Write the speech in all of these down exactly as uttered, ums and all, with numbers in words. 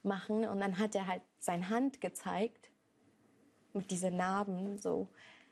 machen. Und dann hat er halt seine Hand gezeigt mit diesen Narben so.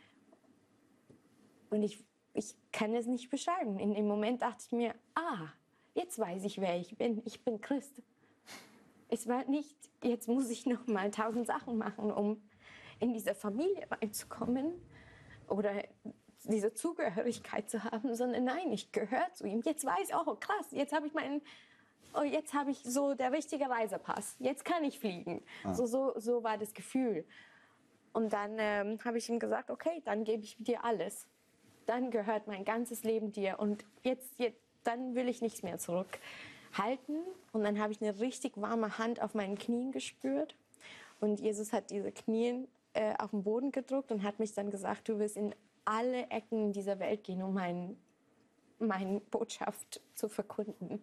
Und ich, ich kann es nicht beschreiben. In dem Moment dachte ich mir, ah, jetzt weiß ich, wer ich bin. Ich bin Christ. Es war nicht, jetzt muss ich noch mal tausend Sachen machen, um in diese Familie reinzukommen oder diese Zugehörigkeit zu haben, sondern nein, ich gehöre zu ihm. Jetzt weiß ich, oh krass, jetzt habe ich meinen, oh, jetzt habe ich so der richtige Reisepass. Jetzt kann ich fliegen. Ah. So, so, so war das Gefühl. Und dann ähm, habe ich ihm gesagt, okay, dann gebe ich dir alles. Dann gehört mein ganzes Leben dir. Und jetzt, jetzt dann will ich nichts mehr zurückhalten. Und dann habe ich eine richtig warme Hand auf meinen Knien gespürt. Und Jesus hat diese Knie äh, auf den Boden gedrückt und hat mich dann gesagt, du wirst in alle Ecken dieser Welt gehen, um mein, meine Botschaft zu verkünden.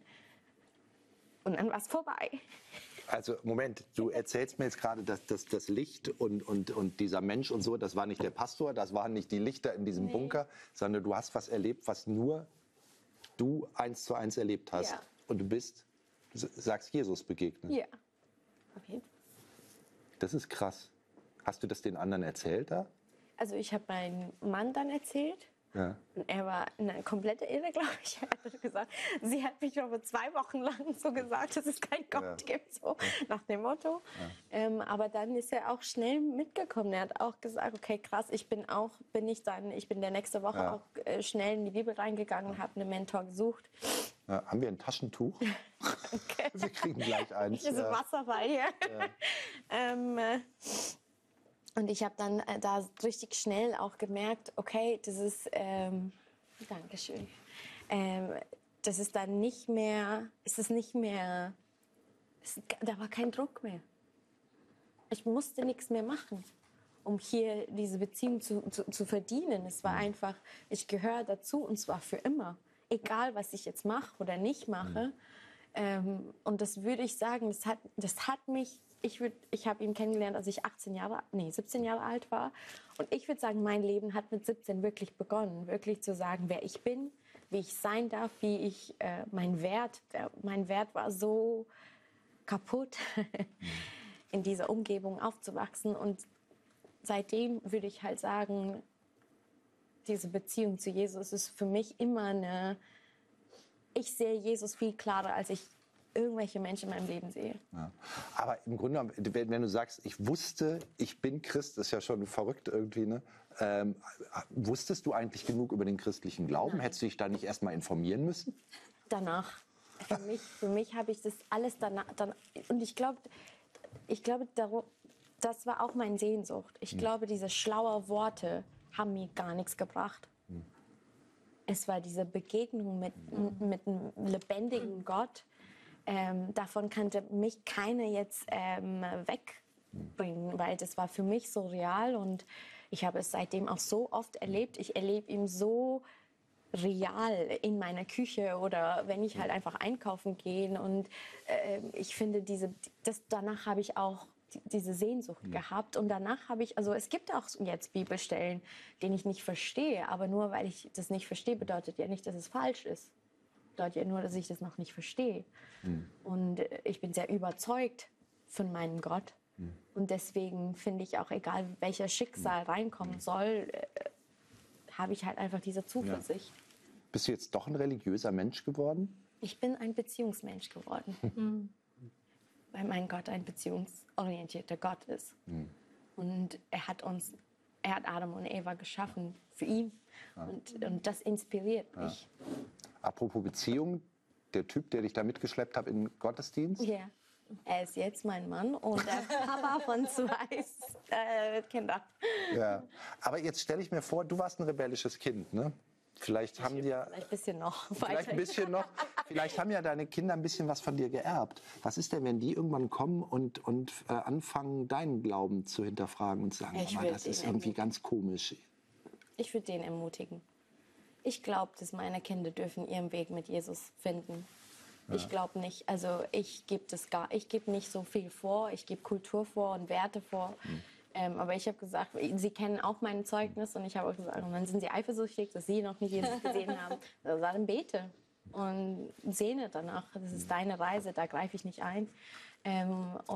Und dann war es vorbei. Also Moment, du erzählst mir jetzt gerade, dass, dass das Licht und, und, und dieser Mensch und so, das war nicht der Pastor, das waren nicht die Lichter in diesem nee. Bunker, sondern du hast was erlebt, was nur du eins zu eins erlebt hast. Ja. Und du bist, du sagst, Jesus begegnet. Ja. Okay. Das ist krass. Hast du das den anderen erzählt da? Also ich habe meinem Mann dann erzählt. Ja. Und er war eine komplette Irre, glaube ich. Er hat gesagt, sie hat mich schon zwei Wochen lang so gesagt, dass es keinen Gott ja. gibt, so nach dem Motto. Ja. Ähm, aber dann ist er auch schnell mitgekommen. Er hat auch gesagt, okay, krass, ich bin auch, bin ich dann, ich bin der nächste Woche ja. auch äh, schnell in die Bibel reingegangen und habe einen Mentor gesucht. Ja, haben wir ein Taschentuch? Okay. Wir kriegen gleich eins. Ich ist ja. Wasser bei hier. Ja. ähm, äh, Und ich habe dann äh, da richtig schnell auch gemerkt, okay, das ist, ähm, Dankeschön, ähm, das ist dann nicht mehr, es ist nicht mehr, es, da war kein Druck mehr. Ich musste nichts mehr machen, um hier diese Beziehung zu, zu, zu verdienen. Es war einfach, ich gehöre dazu und zwar für immer. Egal, was ich jetzt mache oder nicht mache. Mhm. Ähm, und das würde ich sagen, das hat, das hat mich... Ich, würd, ich habe ihn kennengelernt, als ich achtzehn Jahre, nee, siebzehn Jahre alt war. Und ich würde sagen, mein Leben hat mit siebzehn wirklich begonnen. Wirklich zu sagen, wer ich bin, wie ich sein darf, wie ich, äh, mein Wert, der, mein Wert war so kaputt, in dieser Umgebung aufzuwachsen. Und seitdem würde ich halt sagen, diese Beziehung zu Jesus ist für mich immer eine, ich sehe Jesus viel klarer, als ich irgendwelche Menschen in meinem Leben sehe. Ja. Aber im Grunde, wenn du sagst, ich wusste, ich bin Christ, das ist ja schon verrückt irgendwie, ne? Ähm, wusstest du eigentlich genug über den christlichen Glauben? Nein. Hättest du dich da nicht erst mal informieren müssen? Danach. Für mich, für mich habe ich das alles danach. danach und ich glaube, ich glaube, das war auch meine Sehnsucht. Ich hm. glaube, diese schlauen Worte haben mir gar nichts gebracht. Hm. Es war diese Begegnung mit, hm. mit einem lebendigen Gott. Ähm, davon kannte mich keiner jetzt ähm, wegbringen, weil das war für mich so real und ich habe es seitdem auch so oft erlebt. Ich erlebe ihn so real in meiner Küche oder wenn ich halt einfach einkaufen gehe und äh, ich finde diese, das, danach habe ich auch diese Sehnsucht mhm. gehabt und danach habe ich, also es gibt auch jetzt Bibelstellen, die ich nicht verstehe, aber nur weil ich das nicht verstehe, bedeutet ja nicht, dass es falsch ist. Bedeutet ja nur, dass ich das noch nicht verstehe. Mhm. Und ich bin sehr überzeugt von meinem Gott. Mhm. Und deswegen finde ich auch, egal welcher Schicksal mhm. reinkommen soll, äh, habe ich halt einfach diese Zuversicht. Ja. Bist du jetzt doch ein religiöser Mensch geworden? Ich bin ein Beziehungsmensch geworden. Mhm. Weil mein Gott ein beziehungsorientierter Gott ist. Mhm. Und er hat uns, er hat Adam und Eva geschaffen für ihn. Ja. Und, und das inspiriert mich. Ja. Apropos Beziehung, der Typ, der dich da mitgeschleppt hat in den Gottesdienst? Ja, yeah. Er ist jetzt mein Mann und der Papa von zwei äh, Kindern. Ja, aber jetzt stelle ich mir vor, du warst ein rebellisches Kind, ne? Vielleicht haben die ja... Vielleicht ein bisschen noch. Vielleicht ein bisschen noch. Vielleicht haben ja deine Kinder ein bisschen was von dir geerbt. Was ist denn, wenn die irgendwann kommen und, und äh, anfangen, deinen Glauben zu hinterfragen und sagen, aber das ist irgendwie ganz komisch? Ich würde den ermutigen. Ich glaube, dass meine Kinder dürfen ihren Weg mit Jesus finden. Ja. Ich glaube nicht, also ich gebe das gar, ich gebe nicht so viel vor. Ich gebe Kultur vor und Werte vor. Mhm. Ähm, aber ich habe gesagt, sie kennen auch mein Zeugnis und ich habe auch gesagt, dann sind sie eifersüchtig, dass sie noch nicht Jesus gesehen haben. Also dann bete und sehne danach. Das ist deine Reise, da greife ich nicht ein. Ähm,